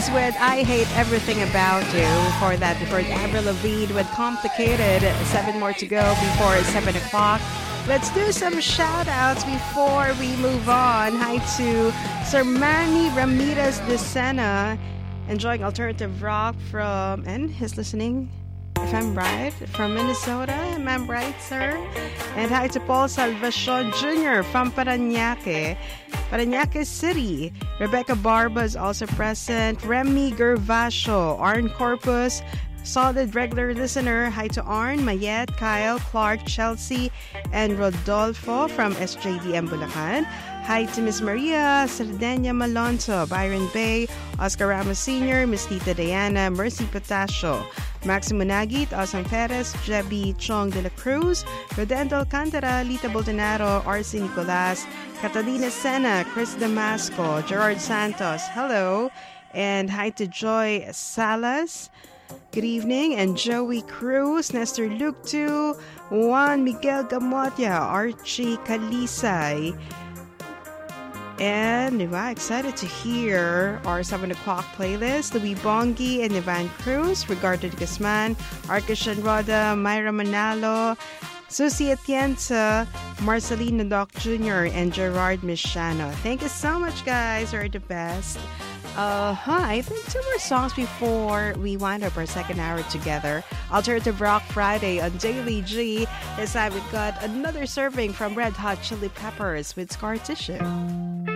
Breeze with I Hate Everything About You. Before that, we heard Avril Lavigne with Complicated. 7 more to go before 7 o'clock. Let's do some shout outs before we move on. Hi to Sir Manny Ramirez de Sena, enjoying alternative rock from, and he's listening, if I'm right, from Minnesota. Am I right, sir? And hi to Paul Salvacion Jr. from Parañaque City. Rebecca Barba is also present. Remy Gervasio, Arn Corpus, solid regular listener. Hi to Arn, Mayette, Kyle, Clark, Chelsea, and Rodolfo from SJDM Bulacan. Hi to Miss Maria Sardenia Malonzo, Byron Bay, Oscar Ramos Sr., Miss Tita Diana, Mercy Potasio, Maximo Nagit, Osang Perez, Jebby Chong de la Cruz, Rodendo Alcantara, Lita Boltonaro, R.C. Nicolas, Catalina Sena, Chris Damasco, Gerard Santos, hello, and hi to Joy Salas, good evening, and Joey Cruz, Nestor Luke 2, Juan Miguel Gamotia, Archie Kalisay, and excited to hear our 7 o'clock playlist. Louis Bongi and Ivan Cruz, Ricardo Guzman, Arkashan Roda, Myra Manalo, Susie Atienza, Marcelino Doc Jr., and Gerard Michano. Thank you so much, guys. You're the best. I think 2 more songs before we wind up our second hour together. Alternative Rock Friday on Daily G. This time we've got another serving from Red Hot Chili Peppers with Scar Tissue.